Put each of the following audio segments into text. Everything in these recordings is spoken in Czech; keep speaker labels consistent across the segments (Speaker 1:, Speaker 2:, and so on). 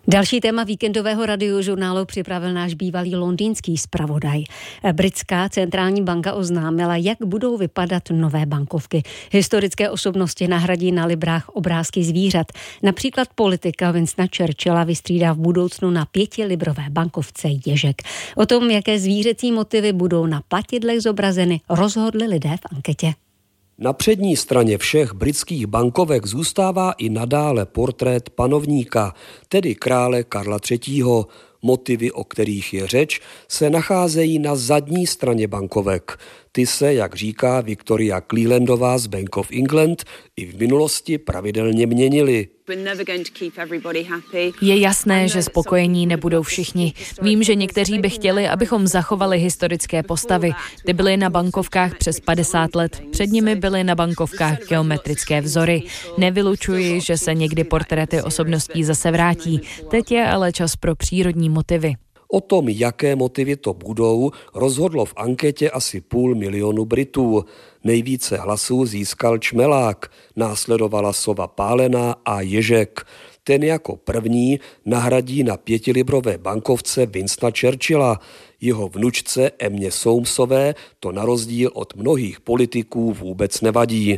Speaker 1: Další téma víkendového radiožurnálu připravil náš bývalý londýnský zpravodaj. Britská centrální banka oznámila, jak budou vypadat nové bankovky. Historické osobnosti nahradí na librách obrázky zvířat. Například politika Winstona Churchilla vystřídá v budoucnu na 5librové bankovce ježek. O tom, jaké zvířecí motivy budou na platidlech zobrazeny, rozhodli lidé v anketě.
Speaker 2: Na přední straně všech britských bankovek zůstává i nadále portrét panovníka, tedy krále Karla III. Motivy, o kterých je řeč, se nacházejí na zadní straně bankovek. Ty se, jak říká Victoria Clelandová z Bank of England, i v minulosti pravidelně měnily.
Speaker 3: Je jasné, že spokojení nebudou všichni. Vím, že někteří by chtěli, abychom zachovali historické postavy. Ty byly na bankovkách přes 50 let. Před nimi byly na bankovkách geometrické vzory. Nevylučuji, že se někdy portréty osobností zase vrátí. Teď je ale čas pro přírodní motivy.
Speaker 2: O tom, jaké motivy to budou, rozhodlo v anketě asi 500 000 Britů. Nejvíce hlasů získal čmelák, následovala sova pálená a ježek. Ten jako první nahradí na 5librové bankovce Winstona Churchilla. Jeho vnučce Emmě Soamesové to na rozdíl od mnohých politiků vůbec nevadí.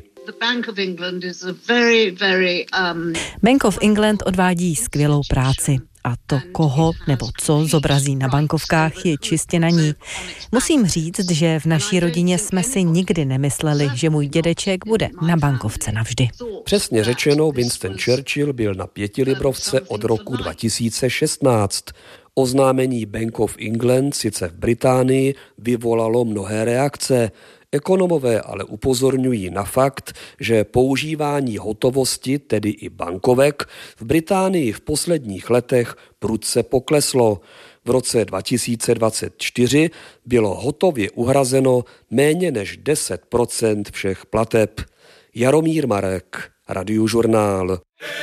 Speaker 4: Bank of England odvádí skvělou práci. A to, koho nebo co zobrazí na bankovkách, je čistě na ní. Musím říct, že v naší rodině jsme si nikdy nemysleli, že můj dědeček bude na bankovce navždy.
Speaker 2: Přesně řečeno, Winston Churchill byl na 5librovce od roku 2016. Oznámení Bank of England sice v Británii vyvolalo mnohé reakce. Ekonomové ale upozorňují na fakt, že používání hotovosti, tedy i bankovek, v Británii v posledních letech prudce pokleslo. V roce 2024 bylo hotově uhrazeno méně než 10% všech plateb. Jaromír Marek, Radiožurnál.